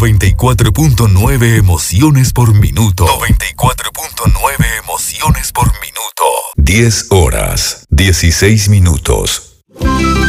94.9 emociones por minuto. 94.9 emociones por minuto. 10 horas, 16 minutos.